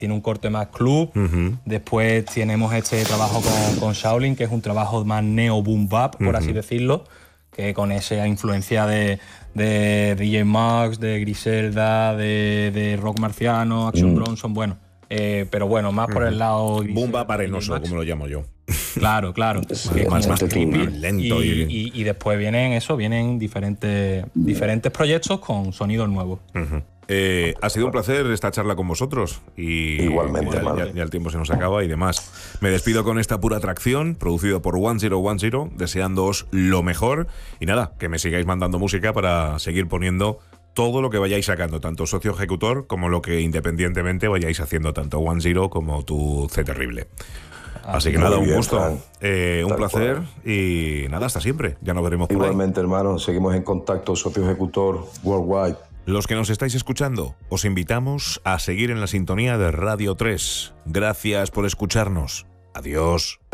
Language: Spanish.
tiene un corte más club. Después tenemos este trabajo con Shaolin, que es un trabajo más neo boom bap, por así decirlo, que con esa influencia de DJ Max, de Griselda, de rock marciano, Action Bronson, bueno. Pero bueno, más por el lado... Boom bap arenoso, como lo llamo yo. Claro. Que más creepy, lento. Y después vienen diferentes proyectos con sonidos nuevos. Ha sido un placer esta charla con vosotros. Igualmente, ya el tiempo se nos acaba y demás. Me despido con esta pura atracción, producido por 1010, deseándoos lo mejor. Y nada, que me sigáis mandando música para seguir poniendo todo lo que vayáis sacando, tanto Socio Ejecutor como lo que independientemente vayáis haciendo, tanto 10 como tu C Terrible. Así que nada, un gusto, un placer y nada, hasta siempre. Ya nos veremos por ahí. Igualmente, hermano, seguimos en contacto, Socio Ejecutor Worldwide. Los que nos estáis escuchando, os invitamos a seguir en la sintonía de Radio 3. Gracias por escucharnos. Adiós.